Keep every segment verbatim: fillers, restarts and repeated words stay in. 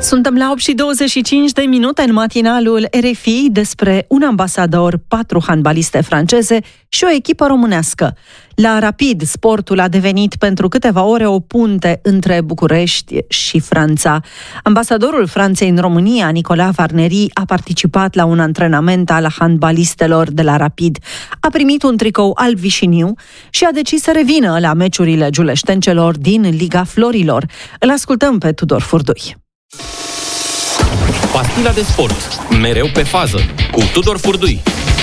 Suntem la opt și douăzeci și cinci de minute în matinalul R F I despre un ambasador, patru handbaliste franceze și o echipă românească. La Rapid, sportul a devenit pentru câteva ore o punte între București și Franța. Ambasadorul Franței în România, Nicolas Varneri, a participat la un antrenament al handbalistelor de la Rapid. A primit un tricou alb vișiniu și a decis să revină la meciurile giuleștencelor din Liga Florilor. Îl ascultăm pe Tudor Furdui. Pastila de sport, mereu pe fază, cu Tudor Furdui.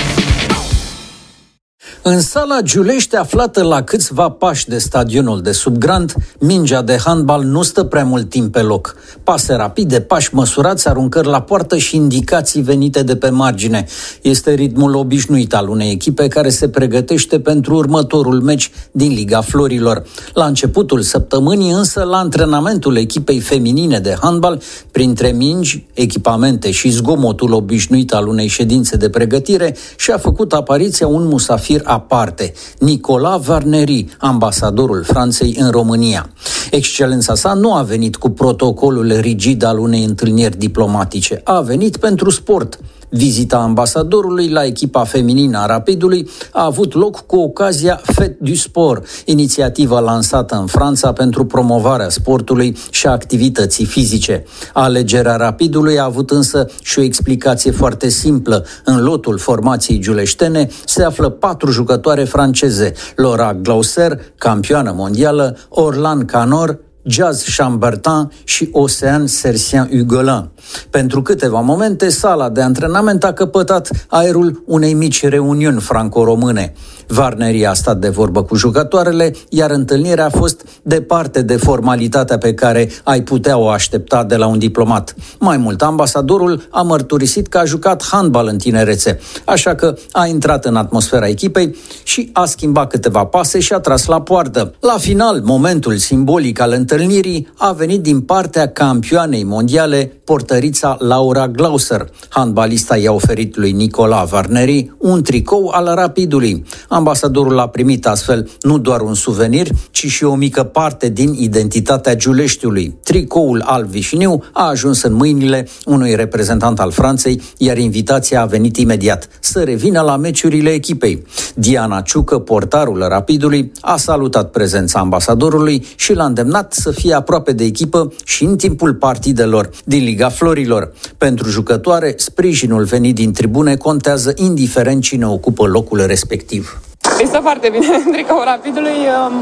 În sala Giulești, aflată la câțiva pași de stadionul de sub Grand, mingea de handbal nu stă prea mult timp pe loc. Pase rapide, pași măsurați, aruncări la poartă și indicații venite de pe margine. Este ritmul obișnuit al unei echipe care se pregătește pentru următorul meci din Liga Florilor. La începutul săptămânii, însă, la antrenamentul echipei feminine de handbal, printre mingi, echipamente și zgomotul obișnuit al unei ședințe de pregătire, și-a făcut apariția un musafir aparte, Nicolas Varneri, ambasadorul Franței în România. Excelența sa nu a venit cu protocolul rigid al unei întâlniri diplomatice, a venit pentru sport. Vizita ambasadorului la echipa feminină a Rapidului a avut loc cu ocazia Fête du Sport, inițiativa lansată în Franța pentru promovarea sportului și a activității fizice. Alegerea Rapidului a avut însă și o explicație foarte simplă. În lotul formației giuleștene se află patru jucătoare franceze: Laura Glauser, campioană mondială, Orlan Canor, Jazz Chambertin și Océane Sercien-Hugolin. Pentru câteva momente, sala de antrenament a căpătat aerul unei mici reuniuni franco-române. Varneri a stat de vorbă cu jucătoarele, iar întâlnirea a fost departe de formalitatea pe care ai putea o aștepta de la un diplomat. Mai mult, ambasadorul a mărturisit că a jucat handbal în tinerețe, așa că a intrat în atmosfera echipei și a schimbat câteva pase și a tras la poartă. La final, momentul simbolic al întâlnirii a venit din partea campioanei mondiale, portărița Laura Glauser. Handbalista i-a oferit lui Nicolas Varneri un tricou al Rapidului. Ambasadorul a primit astfel nu doar un suvenir, ci și o mică parte din identitatea Giuleștiului. Tricoul alb vișiniu a ajuns în mâinile unui reprezentant al Franței, iar invitația a venit imediat să revină la meciurile echipei. Diana Ciucă, portarul Rapidului, a salutat prezența ambasadorului și l-a îndemnat să fie aproape de echipă și în timpul partidelor din Liga Florilor. Pentru jucătoare, sprijinul venit din tribune contează indiferent cine ocupă locul respectiv. Este foarte bine în tricoul Rapidului.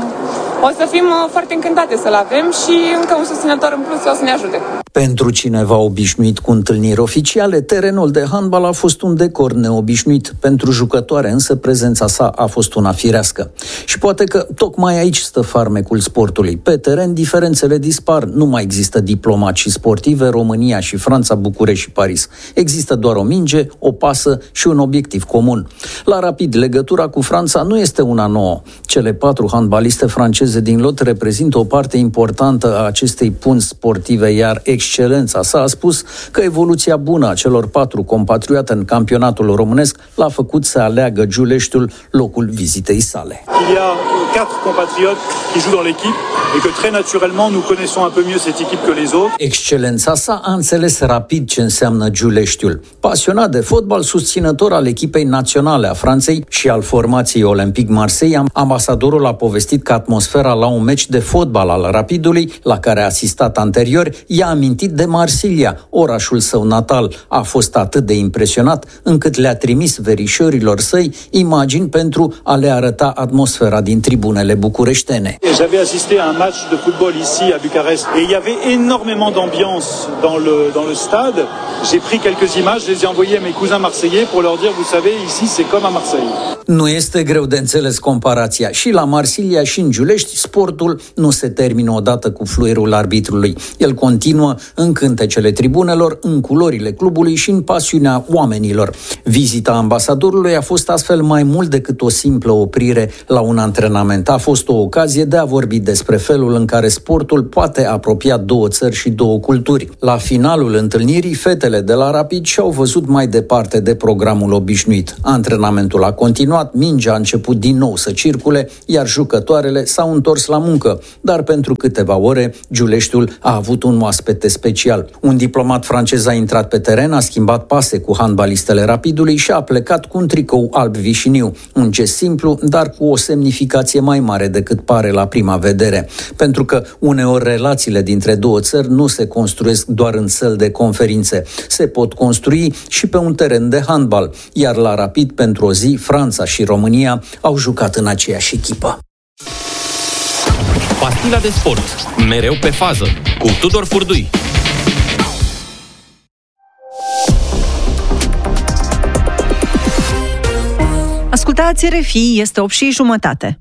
O să fim foarte încântate să-l avem și încă un susținător în plus o să ne ajute. Pentru cineva obișnuit cu întâlniri oficiale, terenul de handbal a fost un decor neobișnuit. Pentru jucătoare, însă, prezența sa a fost una firească. Și poate că tocmai aici stă farmecul sportului. Pe teren, diferențele dispar. Nu mai există diplomați și sportive, România și Franța, București și Paris. Există doar o minge, o pasă și un obiectiv comun. La Rapid, legătura cu Franța nu este una nouă. Cele patru handbaliste franceze din lot reprezintă o parte importantă a acestei punți sportive, iar excelența sa a spus că evoluția bună a celor patru compatriote în campionatul românesc l-a făcut să aleagă Giuleștiul locul vizitei sale. Il y a quatre compatriotes qui jouent dans l'équipe et que très naturellement nous connaissons un peu mieux cette équipe que les autres. Excelența sa a înțeles rapid ce înseamnă Giuleștiul. Pasionat de fotbal, susținător al echipei naționale a Franței și al formației Olympique Marseille, ambasadorul a povestit că atmosfera la un meci de fotbal al Rapidului, la care a asistat anterior, i-a amintit de Marsilia. Orașul său natal. A fost atât de impresionat încât le-a trimis verișorilor săi imagini pentru a le arăta atmosfera din tribunele bucureștene. J'avais assisté à un match de football ici à Bucarest et il y avait énormément d'ambiance dans le dans le stade. J'ai pris quelques images, je les ai envoyées à mes cousins marseillais pour leur dire, vous savez, ici c'est comme à Marseille. Nu este greu de înțeles comparația. Și la Marsilia și în Giulești, sportul nu se termină odată cu fluierul arbitrului. El continuă în cântecele tribunelor, în culorile clubului și în pasiunea oamenilor. Vizita ambasadorului a fost astfel mai mult decât o simplă oprire la un antrenament. A fost o ocazie de a vorbi despre felul în care sportul poate apropia două țări și două culturi. La finalul întâlnirii, fetele de la Rapid și-au văzut mai departe de programul obișnuit. Antrenamentul a continuat, mingea mingea a început din nou să circule, iar jucătoarele s-au întors la muncă, dar pentru câteva ore Giuleștiul a avut un oaspete special. Un diplomat francez a intrat pe teren, a schimbat pase cu handbalistele Rapidului și a plecat cu un tricou alb vișiniu. Un gest simplu, dar cu o semnificație mai mare decât pare la prima vedere. Pentru că uneori relațiile dintre două țări nu se construiesc doar în săli de conferințe. Se pot construi și pe un teren de handbal. Iar la Rapid, pentru o zi, Franța și România au jucat în aceeași echipă. Pastila de sport. Mereu pe fază. Cu Tudor Furdui. Ascultați R F I, este opt și jumătate.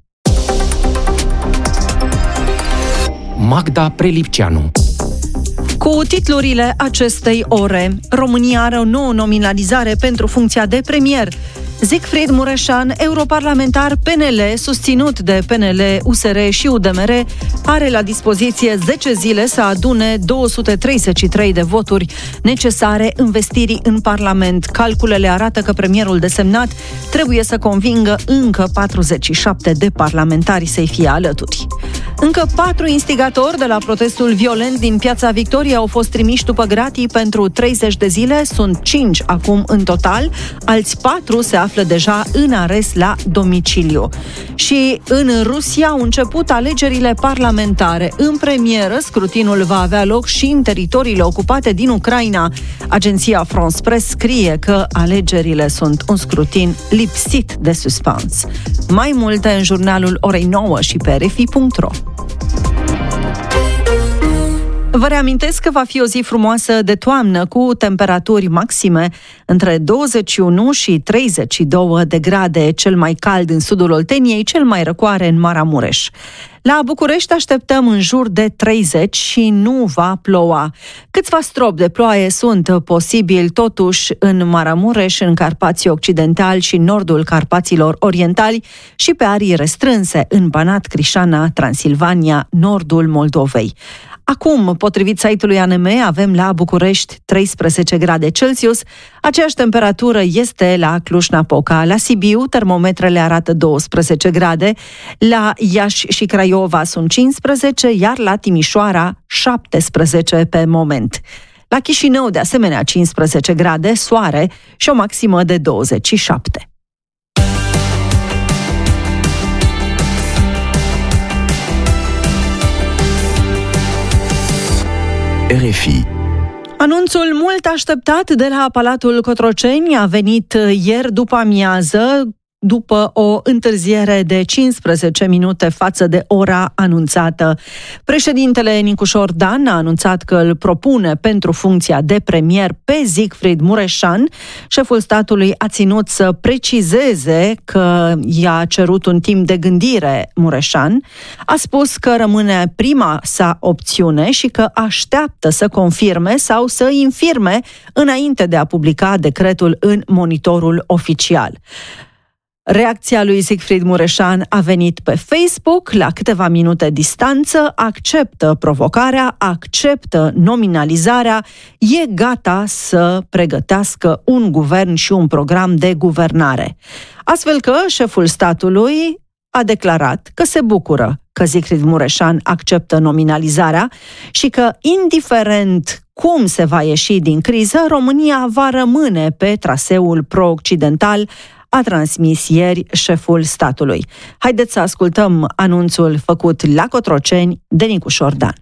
Magda Prelipceanu. Cu titlurile acestei ore, România are o nouă nominalizare pentru funcția de premier. Siegfried Mureșan, europarlamentar P N L, susținut de P N L, U S R și U D M R, are la dispoziție zece zile să adune două sute treizeci și trei de voturi necesare învestirii în Parlament. Calculele arată că premierul desemnat trebuie să convingă încă patruzeci și șapte de parlamentari să-i fie alături. Încă patru instigatori de la protestul violent din Piața Victoriei au fost trimiși după gratii pentru treizeci de zile, sunt cinci acum în total, alți patru se află deja în arest la domiciliu. Și în Rusia au început alegerile parlamentare. În premieră, scrutinul va avea loc și în teritoriile ocupate din Ucraina. Agenția France Press scrie că alegerile sunt un scrutin lipsit de suspans. Mai multe în jurnalul orei nouă și pe r f i punct r o. Vă reamintesc că va fi o zi frumoasă de toamnă cu temperaturi maxime între douăzeci și unu și treizeci și două de grade, cel mai cald în sudul Olteniei, cel mai răcoare în Maramureș. La București așteptăm în jur de treizeci și nu va ploua. Câțiva stropi de ploaie sunt posibili totuși în Maramureș, în Carpații Occidentali și nordul Carpaților Orientali și pe arii restrânse în Banat, Crișana, Transilvania, nordul Moldovei. Acum, potrivit site-ului A N M, avem la București treisprezece grade Celsius, aceeași temperatură este la Cluj-Napoca. La Sibiu, termometrele arată douăsprezece grade, la Iași și Craiova sunt cincisprezece, iar la Timișoara șaptesprezece pe moment. La Chișinău, de asemenea, cincisprezece grade, soare și o maximă de douăzeci și șapte. R F I. Anunțul mult așteptat de la Palatul Cotroceni a venit ieri după amiază, după o întârziere de cincisprezece minute față de ora anunțată. Președintele Nicușor Dan a anunțat că îl propune pentru funcția de premier pe Siegfried Mureșan. Șeful statului a ținut să precizeze că i-a cerut un timp de gândire Mureșan. A spus că rămâne prima sa opțiune și că așteaptă să confirme sau să infirme înainte de a publica decretul în monitorul oficial. Reacția lui Siegfried Mureșan a venit pe Facebook, la câteva minute distanță, acceptă provocarea, acceptă nominalizarea, e gata să pregătească un guvern și un program de guvernare. Astfel că șeful statului a declarat că se bucură că Siegfried Mureșan acceptă nominalizarea și că, indiferent cum se va ieși din criză, România va rămâne pe traseul pro-occidental, a transmis ieri șeful statului. Haideți să ascultăm anunțul făcut la Cotroceni de Nicușor Dan.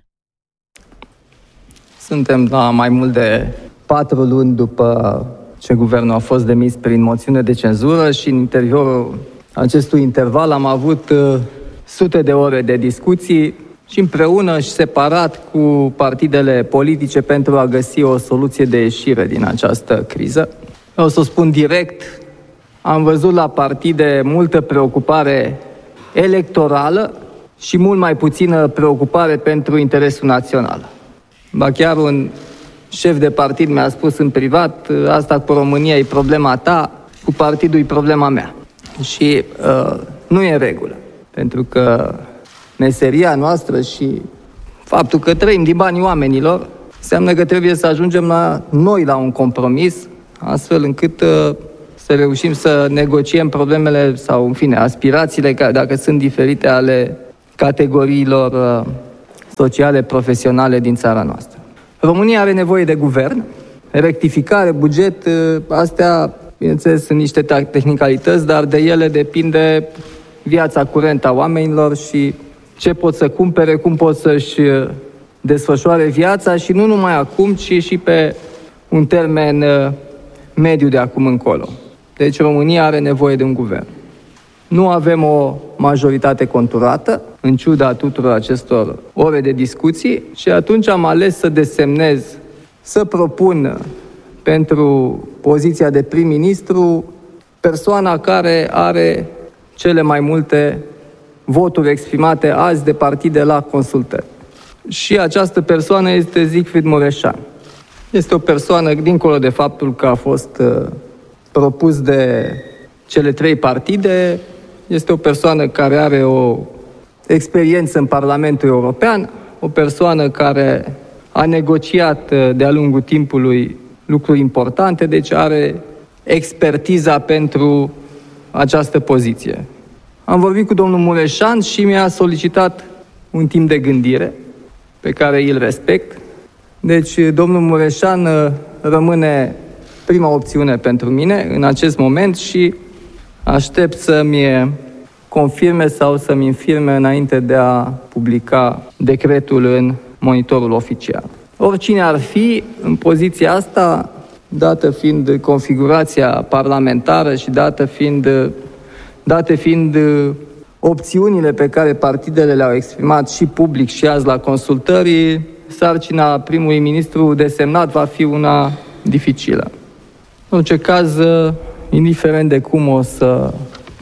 Suntem la mai mult de patru luni după ce guvernul a fost demis prin moțiune de cenzură și în interiorul acestui interval am avut uh, sute de ore de discuții și împreună și separat cu partidele politice pentru a găsi o soluție de ieșire din această criză. O să o spun direct, am văzut la partide multă preocupare electorală și mult mai puțină preocupare pentru interesul național. Ba chiar un șef de partid mi-a spus în privat, asta cu România e problema ta, cu partidul e problema mea. Și uh, nu e în regulă, pentru că meseria noastră și faptul că trăim din banii oamenilor înseamnă că trebuie să ajungem la noi la un compromis, astfel încât uh, să să reușim să negociem problemele sau, în fine, aspirațiile, dacă sunt diferite, ale categoriilor sociale, profesionale din țara noastră. România are nevoie de guvern, rectificare, buget, astea, bineînțeles, sunt niște tehnicalități, dar de ele depinde viața curentă a oamenilor și ce pot să cumpere, cum pot să-și desfășoare viața și nu numai acum, ci și pe un termen mediu de acum încolo. Deci România are nevoie de un guvern. Nu avem o majoritate conturată, în ciuda tuturor acestor ore de discuții, și atunci am ales să desemnez, să propun pentru poziția de prim-ministru persoana care are cele mai multe voturi exprimate azi de partide la consultări. Și această persoană este Siegfried Mureșan. Este o persoană, dincolo de faptul că a fost uh, propus de cele trei partide, este o persoană care are o experiență în Parlamentul European, o persoană care a negociat uh, de-a lungul timpului lucruri importante, deci are expertiza pentru această poziție. Am vorbit cu domnul Mureșan și mi-a solicitat un timp de gândire, pe care îl respect. Deci, domnul Mureșan rămâne prima opțiune pentru mine în acest moment și aștept să-mi confirme sau să-mi infirme înainte de a publica decretul în monitorul oficial. Oricine ar fi în poziția asta, dată fiind configurația parlamentară și dată fiind, date fiind opțiunile pe care partidele le-au exprimat și public și azi la consultări, sarcina primului ministru desemnat va fi una dificilă. În orice caz, indiferent de cum o să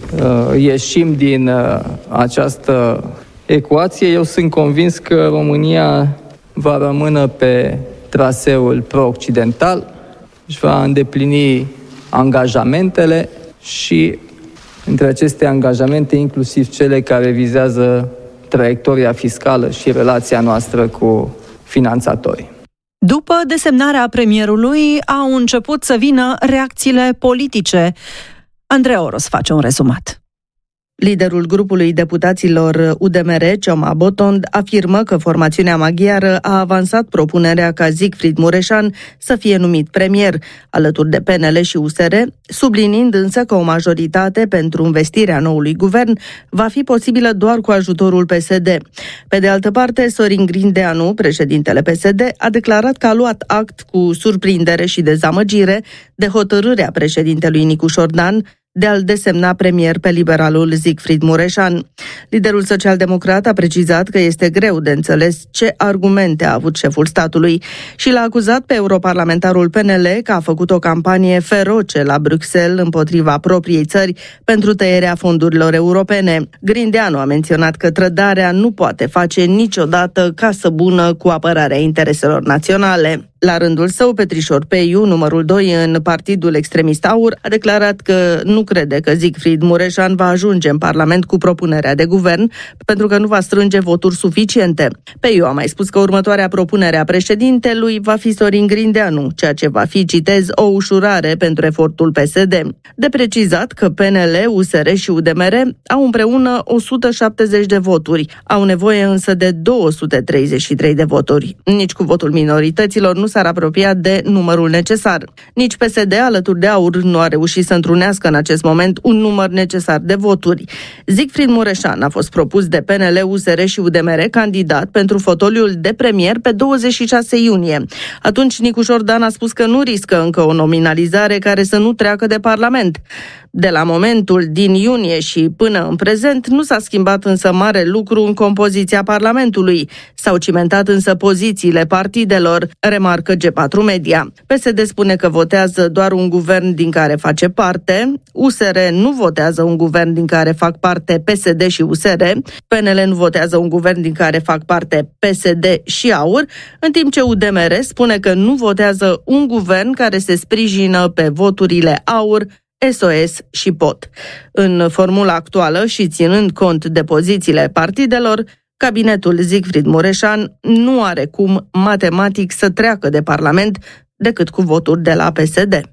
uh, ieșim din uh, această ecuație, eu sunt convins că România va rămâne pe traseul pro-occidental, își va îndeplini angajamentele și între aceste angajamente, inclusiv cele care vizează traiectoria fiscală și relația noastră cu finanțatorii. După desemnarea premierului, au început să vină reacțiile politice. Andrei Oros face un rezumat. Liderul grupului deputaților U D M R, Cioma Botond, afirmă că formațiunea maghiară a avansat propunerea ca Siegfried Mureșan să fie numit premier, alături de P N L și U S R, subliniind însă că o majoritate pentru învestirea noului guvern va fi posibilă doar cu ajutorul P S D. Pe de altă parte, Sorin Grindeanu, președintele P S D, a declarat că a luat act cu surprindere și dezamăgire de hotărârea președintelui Nicu Șordan de a-l desemna premier pe liberalul Siegfried Mureșan. Liderul social-democrat a precizat că este greu de înțeles ce argumente a avut șeful statului și l-a acuzat pe europarlamentarul P N L că a făcut o campanie feroce la Bruxelles împotriva propriei țări pentru tăierea fondurilor europene. Grindeanu a menționat că trădarea nu poate face niciodată casă bună cu apărarea intereselor naționale. La rândul său, Petrișor Peiu, numărul doi în partidul extremist AUR, a declarat că nu crede că Siegfried Mureșan va ajunge în Parlament cu propunerea de guvern, pentru că nu va strânge voturi suficiente. Peiu a mai spus că următoarea propunere a președintelui va fi Sorin Grindeanu, ceea ce va fi, citez, o ușurare pentru efortul P S D. De precizat că P N L, U S R și U D M R au împreună o sută șaptezeci de voturi, au nevoie însă de două sute treizeci și trei de voturi. Nici cu votul minorităților nu s-ar apropia de numărul necesar. Nici P S D, alături de AUR, nu a reușit să întrunească în acest moment un număr necesar de voturi. Siegfried Mureșan a fost propus de P N L, U S R și U D M R candidat pentru fotoliul de premier pe douăzeci și șase iunie. Atunci Nicu Șordan a spus că nu riscă încă o nominalizare care să nu treacă de Parlament. De la momentul din iunie și până în prezent nu s-a schimbat însă mare lucru în compoziția Parlamentului. S-au cimentat însă pozițiile partidelor, remarcă G patru Media. P S D spune că votează doar un guvern din care face parte, U S R nu votează un guvern din care fac parte P S D și U S R, P N L nu votează un guvern din care fac parte P S D și AUR, în timp ce U D M R spune că nu votează un guvern care se sprijină pe voturile AUR, S O S și P O T. În formula actuală și ținând cont de pozițiile partidelor, cabinetul Siegfried Mureșan nu are cum matematic să treacă de Parlament decât cu voturi de la P S D.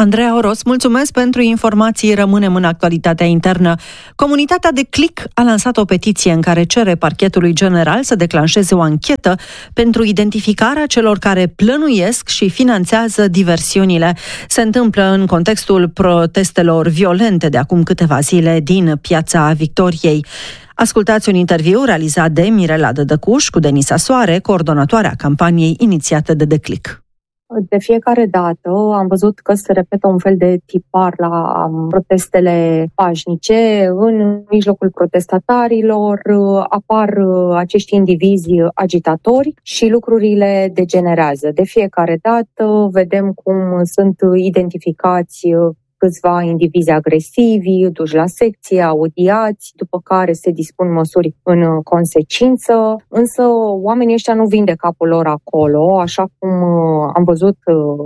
Andreea Oros, mulțumesc pentru informații. Rămânem în actualitatea internă. Comunitatea de Click a lansat o petiție în care cere Parchetului General să declanșeze o anchetă pentru identificarea celor care plănuiesc și finanțează diversiunile. Se întâmplă în contextul protestelor violente de acum câteva zile din Piața Victoriei. Ascultați un interviu realizat de Mirela Dădăcuș cu Denisa Soare, coordonatoarea campaniei inițiată de The Click. De fiecare dată am văzut că se repetă un fel de tipar la protestele pașnice. În mijlocul protestatarilor apar acești indivizi agitatori și lucrurile degenerează. De fiecare dată vedem cum sunt identificați câțiva indivizi agresivi, duși la secție, audiați, după care se dispun măsuri în consecință, însă oamenii ăștia nu vin de capul lor acolo, așa cum am văzut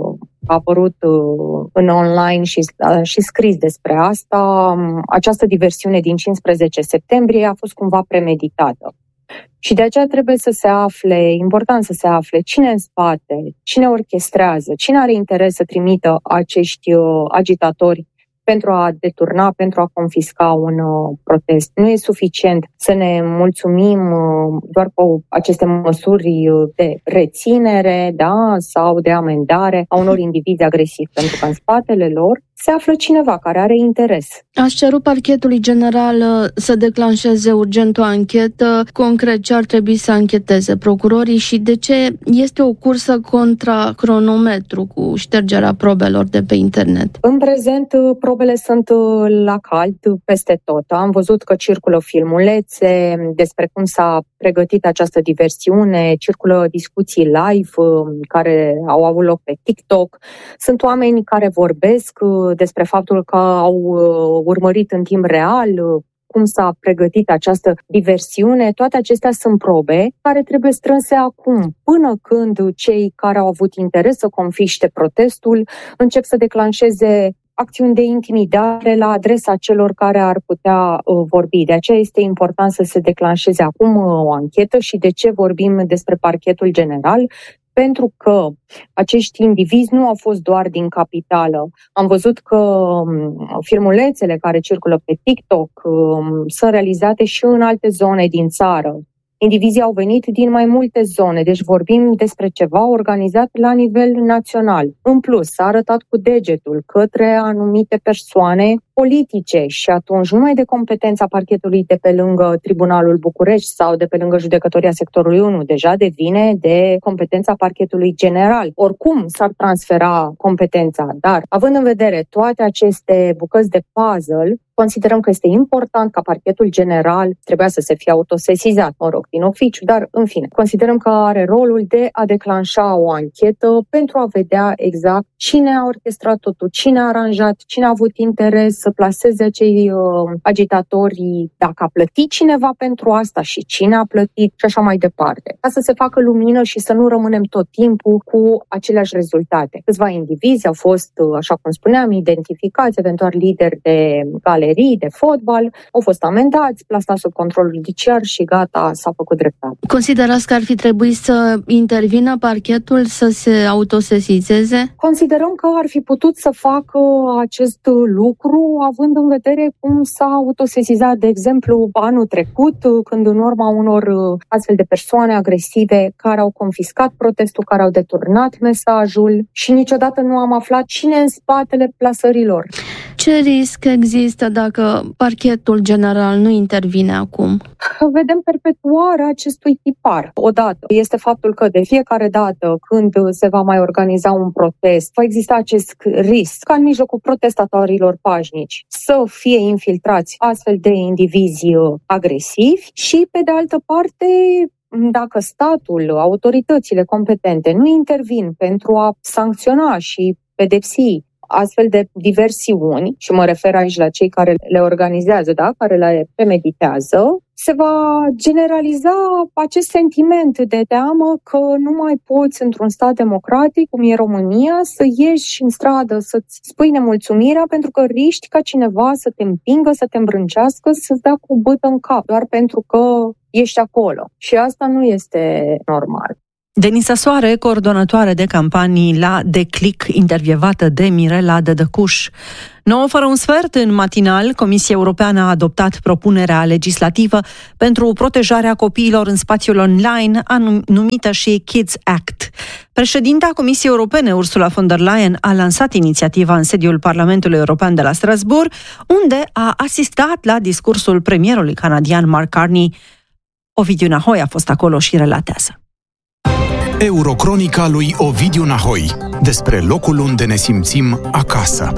a apărut în online și, și scris despre asta. Această diversiune din cincisprezece septembrie a fost cumva premeditată. Și de aceea trebuie să se afle, important să se afle cine în spate, cine orchestrează, cine are interes să trimită acești uh, agitatori pentru a deturna, pentru a confisca un uh, protest. Nu e suficient să ne mulțumim uh, doar cu aceste măsuri de reținere, da, sau de amendare a unor indivizi agresivi, pentru că în spatele lor se află cineva care are interes. Aș ceru Parchetului General să declanșeze urgent o anchetă. Concret, ce ar trebui să ancheteze procurorii și de ce este o cursă contra cronometru cu ștergerea probelor de pe internet? În prezent, probele sunt la cald peste tot. Am văzut că circulă filmulețe despre cum s-a pregătit această diversiune, circulă discuții live care au avut loc pe TikTok. Sunt oameni care vorbesc despre faptul că au urmărit în timp real cum s-a pregătit această diversiune. Toate acestea sunt probe care trebuie strânse acum, până când cei care au avut interes să confiște protestul încep să declanșeze acțiuni de intimidare la adresa celor care ar putea uh, vorbi. De aceea este important să se declanșeze acum uh, o anchetă. Și de ce vorbim despre Parchetul General? Pentru că acești indivizi nu au fost doar din capitală. Am văzut că um, filmulețele care circulă pe TikTok um, sunt realizate și în alte zone din țară. Indivizii au venit din mai multe zone, deci vorbim despre ceva organizat la nivel național. În plus, s-a arătat cu degetul către anumite persoane politice și atunci nu mai de competența parchetului de pe lângă Tribunalul București sau de pe lângă Judecătoria Sectorului unu, deja devine de competența Parchetului General. Oricum s-ar transfera competența, dar având în vedere toate aceste bucăți de puzzle, considerăm că este important ca Parchetul General, trebuia să se fie autosesizat, mă rog, din oficiu, dar în fine, considerăm că are rolul de a declanșa o anchetă pentru a vedea exact cine a orchestrat totul, cine a aranjat, cine a avut interes să plaseze acei uh, agitatori, dacă a plătit cineva pentru asta și cine a plătit și așa mai departe. Ca să se facă lumină și să nu rămânem tot timpul cu aceleași rezultate. Câțiva indivizi au fost, așa cum spuneam, identificați, eventual lideri de galerii, de fotbal, au fost amendați, plasați sub control judiciar și gata, s-a făcut dreptate. Considerați că ar fi trebuit să intervină parchetul, să se autosesizeze? Considerăm că ar fi putut să facă acest lucru având în vedere cum s-a autosesizat, de exemplu, anul trecut, când în urma unor astfel de persoane agresive care au confiscat protestul, care au deturnat mesajul și niciodată nu am aflat cine în spatele plasărilor. Ce risc există dacă Parchetul General nu intervine acum? Vedem perpetuarea acestui tipar. Odată este faptul că de fiecare dată când se va mai organiza un protest, va exista acest risc ca în mijlocul protestatorilor pașnici să fie infiltrați astfel de indivizi agresivi și, pe de altă parte, dacă statul, autoritățile competente nu intervin pentru a sancționa și pedepsi astfel de diversiuni, și mă refer aici la cei care le organizează, da, care le premeditează, se va generaliza acest sentiment de teamă că nu mai poți într-un stat democratic, cum e România, să ieși în stradă, să-ți spui nemulțumirea pentru că riști ca cineva să te împingă, să te îmbrâncească, să-ți dea cu bâtă în cap, doar pentru că ești acolo. Și asta nu este normal. Denisa Soare, coordonatoare de campanii la Declic, intervievată de Mirela Dădăcuș. nouă fără un sfert în matinal, Comisia Europeană a adoptat propunerea legislativă pentru protejarea copiilor în spațiul online, numită și Kids Act. Președinta Comisiei Europene, Ursula von der Leyen, a lansat inițiativa în sediul Parlamentului European de la Strasbourg, unde a asistat la discursul premierului canadian Mark Carney. Ovidiu Nahoi a fost acolo și relatează. Eurocronica lui Ovidiu Nahoi, despre locul unde ne simțim acasă.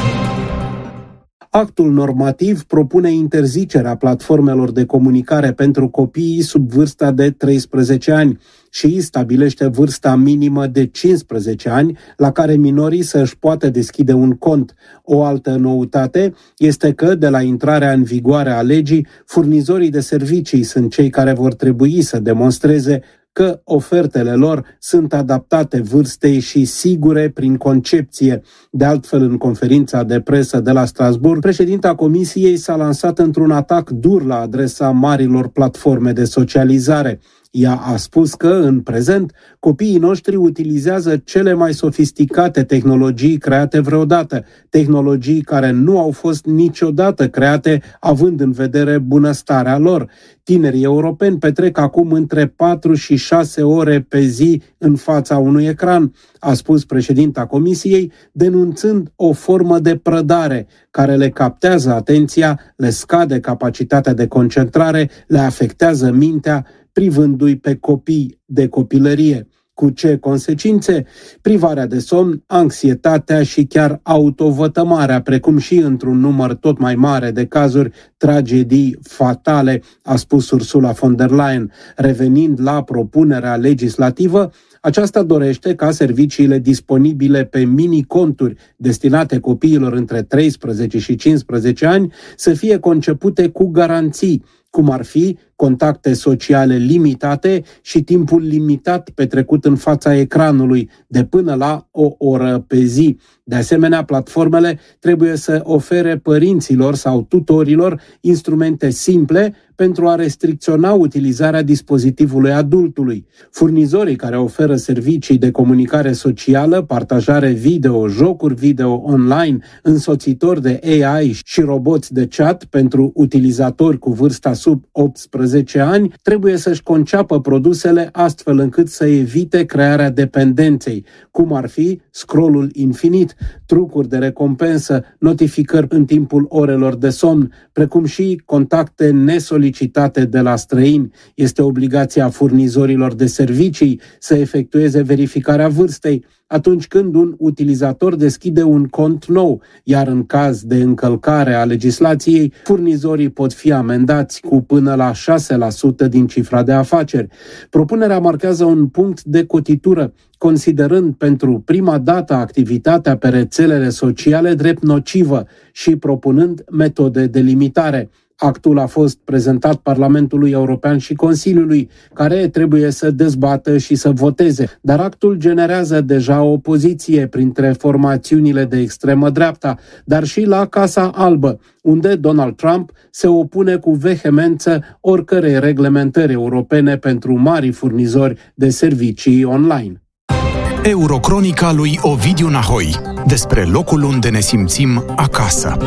Actul normativ propune interzicerea platformelor de comunicare pentru copiii sub vârsta de treisprezece ani și stabilește vârsta minimă de cincisprezece ani la care minorii să-și poată deschide un cont. O altă noutate este că, de la intrarea în vigoare a legii, furnizorii de servicii sunt cei care vor trebui să demonstreze că ofertele lor sunt adaptate vârstei și sigure prin concepție. De altfel, în conferința de presă de la Strasbourg, președinta Comisiei s-a lansat într-un atac dur la adresa marilor platforme de socializare. Ea a spus că, în prezent, copiii noștri utilizează cele mai sofisticate tehnologii create vreodată, tehnologii care nu au fost niciodată create, având în vedere bunăstarea lor. Tinerii europeni petrec acum între patru și șase ore pe zi în fața unui ecran, a spus președinta Comisiei, denunțând o formă de prădare care le captează atenția, le scade capacitatea de concentrare, le afectează mintea, privându-i pe copii de copilărie. Cu ce consecințe? Privarea de somn, anxietatea și chiar autovătămarea, precum și, într-un număr tot mai mare de cazuri, tragedii fatale, a spus Ursula von der Leyen. Revenind la propunerea legislativă, aceasta dorește ca serviciile disponibile pe mini-conturi destinate copiilor între treisprezece și cincisprezece ani să fie concepute cu garanții, cum ar fi contacte sociale limitate și timpul limitat petrecut în fața ecranului, de până la o oră pe zi. De asemenea, platformele trebuie să ofere părinților sau tutorilor instrumente simple pentru a restricționa utilizarea dispozitivului adultului. Furnizorii care oferă servicii de comunicare socială, partajare video, jocuri video online, însoțitori de A I și roboți de chat pentru utilizatori cu vârsta sub optsprezece ani, trebuie să-și conceapă produsele astfel încât să evite crearea dependenței, cum ar fi scrollul infinit, trucuri de recompensă, notificări în timpul orelor de somn, precum și contacte nesolicitate de la străini. Este obligația furnizorilor de servicii să efectueze verificarea vârstei atunci când un utilizator deschide un cont nou, iar în caz de încălcare a legislației, furnizorii pot fi amendați cu până la șase la sută din cifra de afaceri. Propunerea marchează un punct de cotitură, considerând pentru prima dată activitatea pe rețelele sociale drept nocivă și propunând metode de limitare. Actul a fost prezentat Parlamentului European și Consiliului, care trebuie să dezbată și să voteze, dar actul generează deja o opoziție printre formațiunile de extremă dreapta, dar și la Casa Albă, unde Donald Trump se opune cu vehemență oricărei reglementări europene pentru mari furnizori de servicii online. Eurocronica lui Ovidiu Nahoi, despre locul unde ne simțim acasă.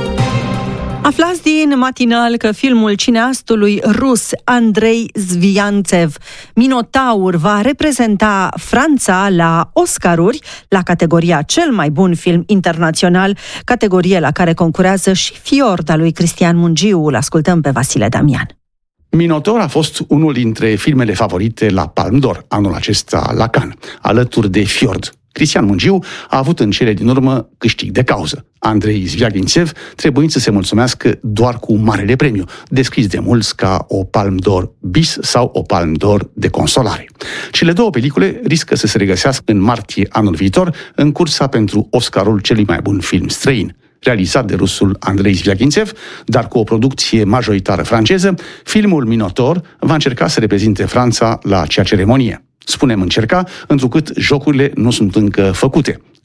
Aflați din matinal că filmul cineastului rus Andrei Zviantsev, Minotaur, va reprezenta Franța la Oscaruri, la categoria cel mai bun film internațional, categorie la care concurează și Fiord al lui Cristian Mungiu. Îl ascultăm pe Vasile Damian. Minotaur a fost unul dintre filmele favorite la Palme d'Or anul acesta la Cannes, alături de Fiord. Cristian Mungiu a avut în cele din urmă câștig de cauză. Andrei Zviagintsev trebuind să se mulțumească doar cu marele premiu, descris de mulți ca o Palme d'Or bis sau o Palme d'Or de consolare. Cele două pelicule riscă să se regăsească în martie anul viitor în cursa pentru Oscarul celui mai bun film străin. Realizat de rusul Andrei Zviagintsev, dar cu o producție majoritară franceză, filmul Minotaur va încerca să reprezinte Franța la acea ceremonie. Spunem încerca, întrucât jocurile nu sunt încă făcute.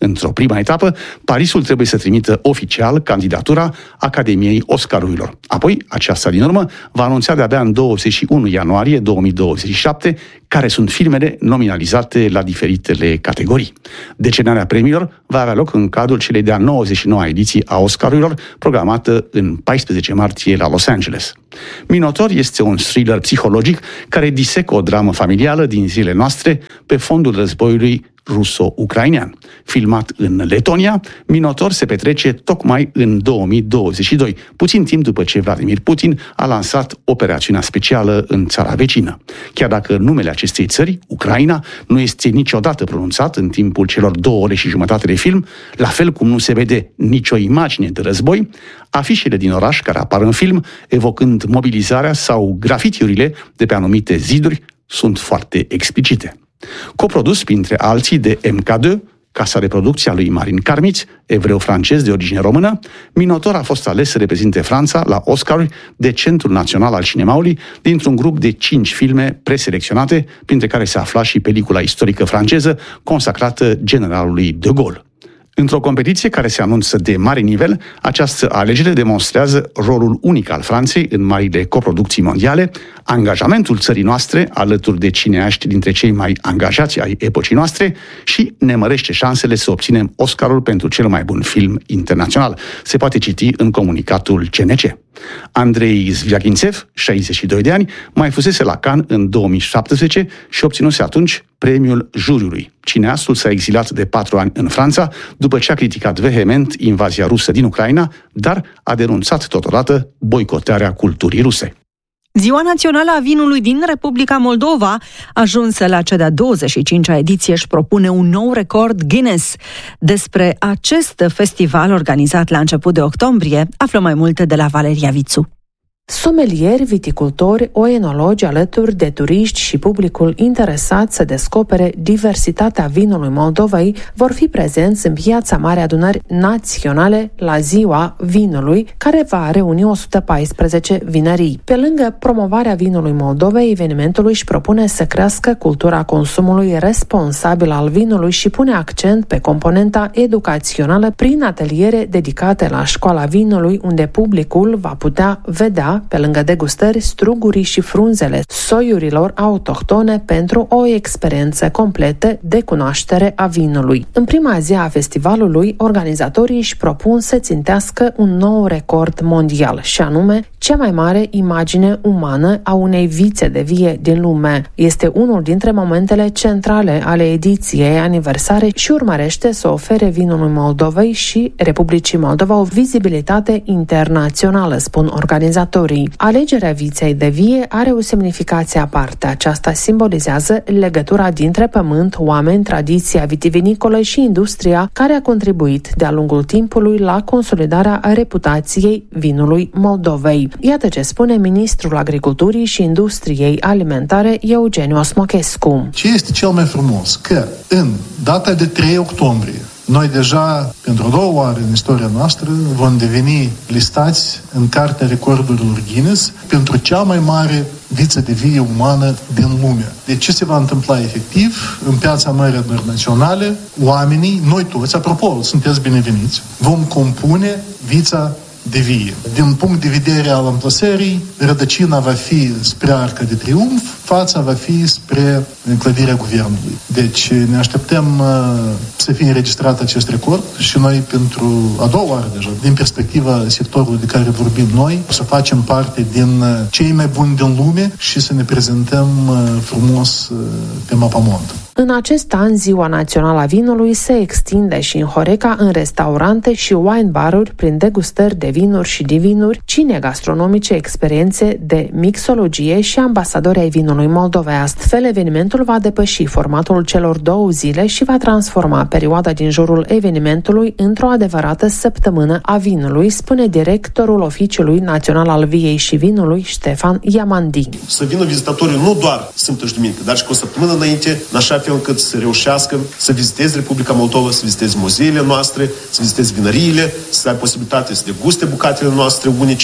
Într-o prima etapă, Parisul trebuie să trimită oficial candidatura Academiei Oscarurilor. Apoi, aceasta din urmă va anunța de-abia în douăzeci și unu ianuarie două mii douăzeci și șapte care sunt filmele nominalizate la diferitele categorii. Decernarea premiilor va avea loc în cadrul celei de-a nouăzeci și noua ediții a Oscarurilor, programată în paisprezece martie la Los Angeles. Minotaur este un thriller psihologic care disecă o dramă familială din zilele noastre pe fondul războiului ruso-ucrainean. Filmat în Letonia, Minotaur se petrece tocmai în două mii douăzeci și doi, puțin timp după ce Vladimir Putin a lansat operațiunea specială în țara vecină. Chiar dacă numele acestei țări, Ucraina, nu este niciodată pronunțat în timpul celor două ore și jumătate de film, la fel cum nu se vede nicio imagine de război, afișele din oraș care apar în film, evocând mobilizarea sau grafitiurile de pe anumite ziduri, sunt foarte explicite. Coprodus, printre alții, de M K doi, casa de producție a lui Marin Karmitz, evreu-francez de origine română, Minotaur a fost ales să reprezinte Franța la Oscar de Centrul Național al Cinemaului dintr-un grup de cinci filme preselecționate, printre care se afla și pelicula istorică franceză consacrată generalului de Gaulle. Într-o competiție care se anunță de mare nivel, această alegere demonstrează rolul unic al Franței în marile coproducții mondiale, angajamentul țării noastre alături de cineaști dintre cei mai angajați ai epocii noastre și ne mărește șansele să obținem Oscarul pentru cel mai bun film internațional. Se poate citi în comunicatul C N C. Andrei Zviagintsev, șaizeci și doi de ani, mai fusese la Cannes în două mii șaptesprezece și obținuse atunci premiul juriului. Cineastul s-a exilat de patru ani în Franța după ce a criticat vehement invazia rusă din Ucraina, dar a denunțat totodată boicotarea culturii ruse. Ziua Națională a Vinului din Republica Moldova, ajunsă la cea de-a douăzeci și cincea ediție, își propune un nou record Guinness. Despre acest festival organizat la început de octombrie, află mai multe de la Valeria Vițu. Somelieri, viticultori, oenologi alături de turiști și publicul interesat să descopere diversitatea vinului Moldovei vor fi prezenți în Piața Mare Adunări Naționale la Ziua Vinului, care va reuni o sută paisprezece vinării. Pe lângă promovarea vinului Moldovei, evenimentul își propune să crească cultura consumului responsabil al vinului și pune accent pe componenta educațională prin ateliere dedicate la Școala Vinului, unde publicul va putea vedea, pe lângă degustări, strugurii și frunzele soiurilor autohtone pentru o experiență completă de cunoaștere a vinului. În prima zi a festivalului, organizatorii își propun să țintească un nou record mondial, și anume cea mai mare imagine umană a unei vițe de vie din lume. Este unul dintre momentele centrale ale ediției aniversare și urmărește să ofere vinului Moldovei și Republicii Moldova o vizibilitate internațională, spun organizatorii. Alegerea viței de vie are o semnificație aparte. Aceasta simbolizează legătura dintre pământ, oameni, tradiția vitivinicolă și industria care a contribuit de-a lungul timpului la consolidarea reputației vinului Moldovei. Iată ce spune ministrul Agriculturii și Industriei Alimentare, Eugeniu Osmochescu. Ce este cel mai frumos? Că în data de trei octombrie noi deja, pentru a doua oară în istoria noastră, vom deveni listați în Cartea Recordurilor Guinness pentru cea mai mare viță de vie umană din lume. Deci ce se va întâmpla efectiv în Piața Mare Adunări Naționale? Oamenii, noi toți, apropo, sunteți bineveniți, vom compune vița de vie. Din punct de vedere al amplasării, rădăcina va fi spre Arca de Triumf, fața va fi spre clădirea guvernului. Deci ne așteptăm uh, să fie înregistrat acest record și noi pentru a doua oară deja, din perspectiva sectorului de care vorbim noi, să facem parte din uh, cei mai buni din lume și să ne prezentăm uh, frumos uh, pe mapamond. În acest an, Ziua Națională a Vinului se extinde și în Horeca, în restaurante și wine baruri, prin degustări de vinuri și divinuri, cine gastronomice, experiențe de mixologie și ambasadori ai vinului Moldovei. Astfel, evenimentul va depăși formatul celor două zile și va transforma perioada din jurul evenimentului într-o adevărată săptămână a vinului, spune directorul Oficiului Național al Viei și Vinului, Ștefan Iamandi. Să vină vizitatorii nu doar sâmbătă și duminică, dar și cu o săptămână înainte, în așa fel încât să reușească să viziteze Republica Moldova, să viziteze muzeele noastre, să viziteze vinăriile, să ai posibilitate să deguste bucatele noastre unice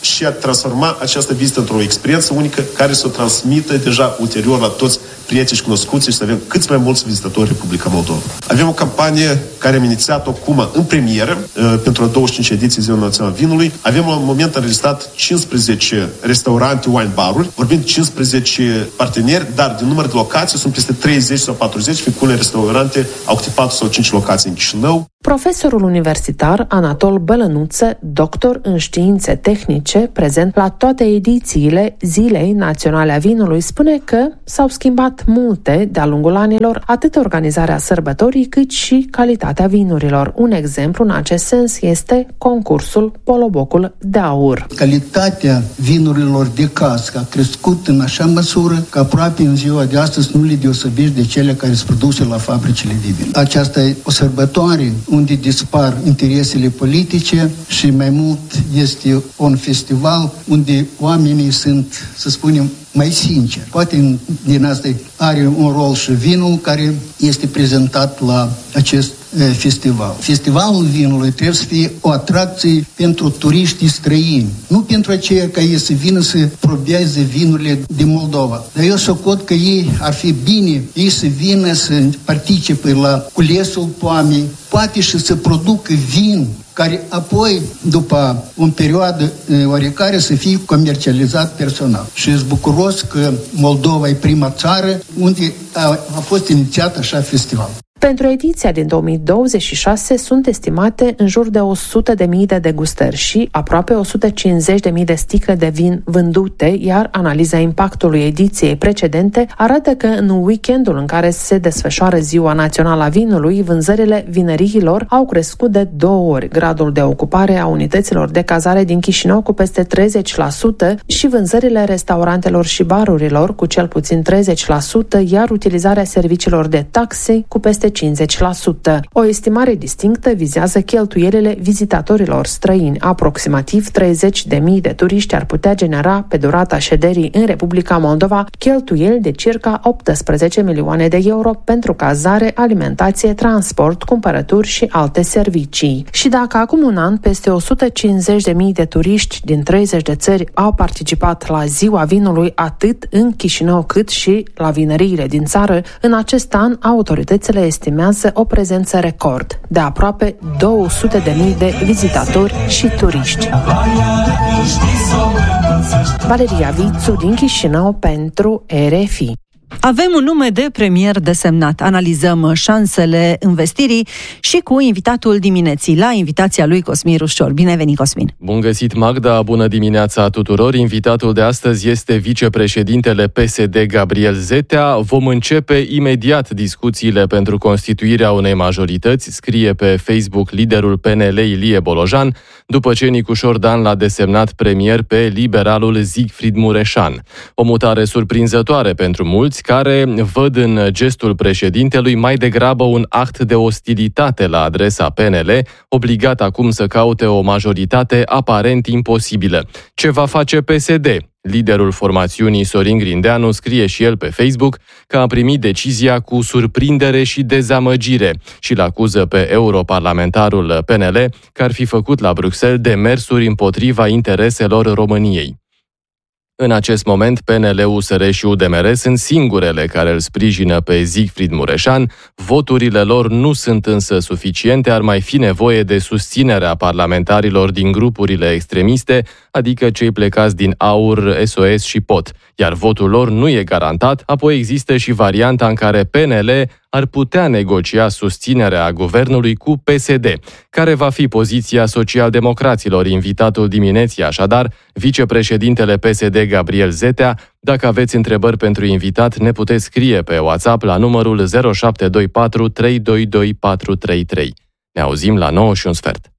și a transforma această vizită într-o experiență unică care să o transmită deja ulterior la toți prieteni și cunoscuți și să avem cât mai mulți vizitatori Republica Moldova. Avem o campanie care am inițiat-o acum în premieră pentru a douăzeci și cinci ediții Ziua Națională a Vinului. Avem la un moment înregistrat cincisprezece restaurante, wine baruri, vorbim cincisprezece parteneri, dar din număr de locații sunt peste treizeci sau patruzeci, fiind unele restaurante au câte patru sau cinci locații în Chișinău. Profesorul universitar Anatol Bălănuță, doctor în științe tehnice, prezent la toate edițiile Zilei Naționale a Vinului, spune că s-au schimbat multe de-a lungul anilor, atât organizarea sărbătorii, cât și calitatea vinurilor. Un exemplu în acest sens este concursul Polobocul de Aur. Calitatea vinurilor de cască a crescut în așa măsură că aproape în ziua de astăzi nu le deosebești de cele care sunt produse la fabricile de vin. Aceasta e o sărbătoare unde dispar interesele politice și mai mult este un festival unde oamenii sunt, să spunem, mai sinceri. Poate din asta are un rol și vinul care este prezentat la acest festival. Festivalul vinului trebuie să fie o atracție pentru turiștii străini, nu pentru aceia ca ei să vină să probeze vinurile din Moldova. Dar eu socot că ei ar fi bine, ei să vină să participe la culesul poamei, poate și să producă vin care apoi, după o perioadă oarecare, să fie comercializat personal. Și sunt bucuros că Moldova e prima țară unde a, a fost inițiat așa festival. Pentru ediția din două mii douăzeci și șase sunt estimate în jur de o sută de mii de degustări și aproape o sută cincizeci de mii de sticle de vin vândute, iar analiza impactului ediției precedente arată că în weekendul în care se desfășoară Ziua Națională a Vinului, vânzările vineriilor au crescut de două ori, gradul de ocupare a unităților de cazare din Chișinău cu peste treizeci la sută și vânzările restaurantelor și barurilor cu cel puțin treizeci la sută, iar utilizarea serviciilor de taxi cu peste cincizeci la sută. O estimare distinctă vizează cheltuielile vizitatorilor străini. Aproximativ treizeci de mii de turiști ar putea genera pe durata șederii în Republica Moldova cheltuieli de circa optsprezece milioane de euro pentru cazare, alimentație, transport, cumpărături și alte servicii. Și dacă acum un an peste o sută cincizeci de mii de turiști din treizeci de țări au participat la Ziua Vinului atât în Chișinău cât și la vineriile din țară, în acest an autoritățile estimează o prezență record de aproape două sute de mii de vizitatori și turiști. Valeria Vițu din Chișinău pentru R F I. Avem un nume de premier desemnat. Analizăm șansele investirii și cu invitatul dimineții, la invitația lui Cosmin Rușor. Bine venit, Cosmin! Bun găsit, Magda! Bună dimineața tuturor! Invitatul de astăzi este vicepreședintele P S D, Gabriel Zetea. Vom începe imediat discuțiile pentru constituirea unei majorități, scrie pe Facebook liderul P N L Ilie Bolojan, după ce Nicușor Dan l-a desemnat premier pe liberalul Siegfried Mureșan. O mutare surprinzătoare pentru mulți, care văd în gestul președintelui mai degrabă un act de ostilitate la adresa P N L, obligat acum să caute o majoritate aparent imposibilă. Ce va face P S D? Liderul formațiunii Sorin Grindeanu scrie și el pe Facebook că a primit decizia cu surprindere și dezamăgire și îl acuză pe europarlamentarul P N L că ar fi făcut la Bruxelles demersuri împotriva intereselor României. În acest moment, P N L, U S R și U D M R sunt singurele care îl sprijină pe Siegfried Mureșan. Voturile lor nu sunt însă suficiente, ar mai fi nevoie de susținerea parlamentarilor din grupurile extremiste, adică cei plecați din AUR, S O S și P O T, iar votul lor nu e garantat. Apoi există și varianta în care P N L ar putea negocia susținerea guvernului cu P S D. Care va fi poziția socialdemocraților? Invitatul dimineții, așadar, vicepreședintele P S D, Gabriel Zetea. Dacă aveți întrebări pentru invitat, ne puteți scrie pe WhatsApp la numărul zero șapte doi patru trei doi doi patru trei trei. Ne auzim la nouă și un sfert.